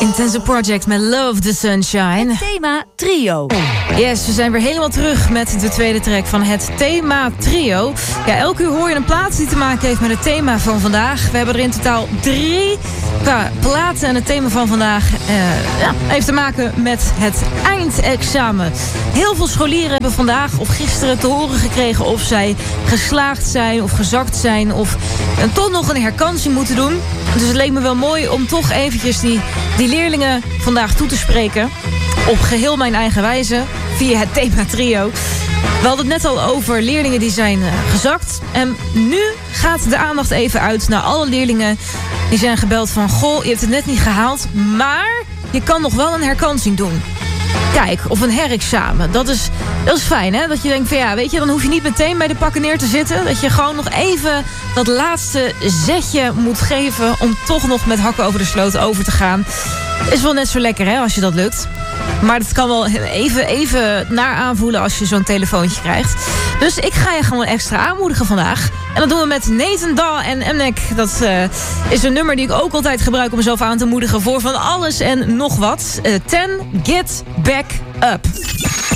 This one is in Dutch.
Intense Project met Love the Sunshine. Het thema trio. Yes, we zijn weer helemaal terug met de tweede track van het thema trio. Ja, elke uur hoor je een plaat die te maken heeft met het thema van vandaag. We hebben er in totaal 3 platen. En het thema van vandaag heeft te maken met het eindexamen. Heel veel scholieren hebben vandaag of gisteren te horen gekregen of zij geslaagd zijn of gezakt zijn of toch nog een herkansing moeten doen. Dus het leek me wel mooi om toch eventjes die leerlingen vandaag toe te spreken. Op geheel mijn eigen wijze, via het thema trio. We hadden het net al over leerlingen die zijn gezakt. En nu gaat de aandacht even uit naar alle leerlingen die zijn gebeld van... Goh, je hebt het net niet gehaald, maar je kan nog wel een herkansing doen. Kijk, of een herexamen. Dat is fijn, hè? Dat je denkt van ja, weet je, dan hoef je niet meteen bij de pakken neer te zitten. Dat je gewoon nog even dat laatste zetje moet geven om toch nog met hakken over de sloot over te gaan. Is wel net zo lekker, hè, als je dat lukt. Maar het kan wel even naar aanvoelen als je zo'n telefoontje krijgt. Dus ik ga je gewoon extra aanmoedigen vandaag. En dat doen we met Nathan Dawe en Mnek. Dat is een nummer die ik ook altijd gebruik om mezelf aan te moedigen voor van alles en nog wat. 10 Get Back Up.